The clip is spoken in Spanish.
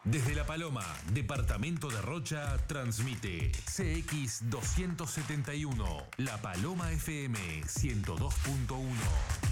Desde La Paloma, departamento de Rocha, transmite CX271, La Paloma FM 102.1.